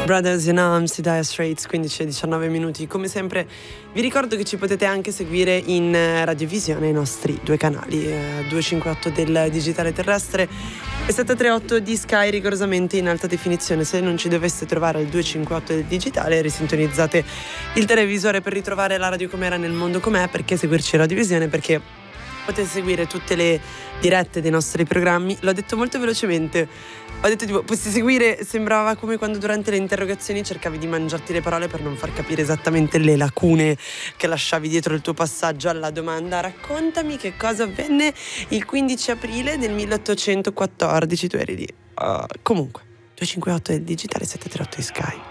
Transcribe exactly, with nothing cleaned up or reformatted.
Brothers in Arms, Dire Straits, quindici e diciannove minuti. Come sempre vi ricordo che ci potete anche seguire in radiovisione, i nostri due canali, eh, duecentocinquantotto del digitale terrestre e settecentotrentotto di Sky, rigorosamente in alta definizione. Se non ci doveste trovare il duecentocinquantotto del digitale, risintonizzate il televisore per ritrovare la radio com'era nel mondo com'è. Perché seguirci in radiovisione? Perché potete seguire tutte le dirette dei nostri programmi. L'ho detto molto velocemente. Ho detto tipo, potete seguire, sembrava come quando durante le interrogazioni cercavi di mangiarti le parole per non far capire esattamente le lacune che lasciavi dietro il tuo passaggio alla domanda: raccontami che cosa avvenne il quindici aprile del milleottocentoquattordici. Tu eri lì. Uh, comunque, duecentocinquantotto del digitale, settecentotrentotto di Sky.